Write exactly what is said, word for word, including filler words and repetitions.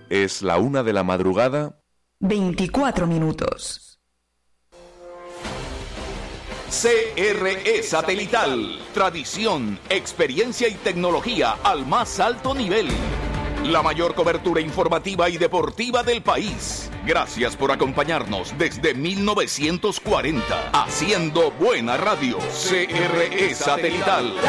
Es la una de la madrugada. veinticuatro minutos. C R E Satelital. Tradición, experiencia y tecnología al más alto nivel. La mayor cobertura informativa y deportiva del país. Gracias por acompañarnos desde mil novecientos cuarenta. Haciendo buena radio. C R E Satelital.